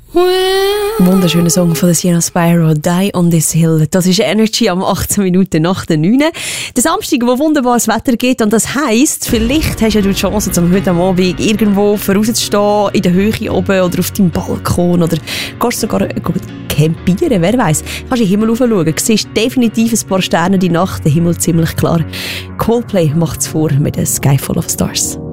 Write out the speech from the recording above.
Wunderschöner Song von Sienna Spyro, Die on this Hill. Das ist Energy am 18 Minuten nach der 9. Der Samstag, wo wunderbares Wetter geht, und das heisst, vielleicht hast du die Chance, um heute am Abend irgendwo rauszustehen, in der Höhe oben oder auf deinem Balkon, oder gehst sogar campieren, wer weiss. Kannst in den Himmel raufschauen, siehst definitiv ein paar Sterne die Nacht, der Himmel ziemlich klar. Coldplay macht's vor mit A Sky Full of Stars.